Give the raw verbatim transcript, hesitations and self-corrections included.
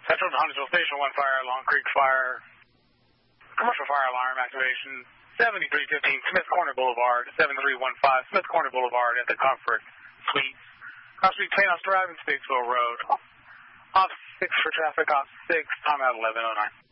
Central to Huntersville Station, one fire, Long Creek Fire. Commercial fire alarm activation, seventy-three fifteen Smith Corner Boulevard, seven three one five Smith Corner Boulevard at the Comfort Suites. Cross Street, Tanos Drive, and Statesville Road. Off six for traffic, off six, time out eleven oh nine.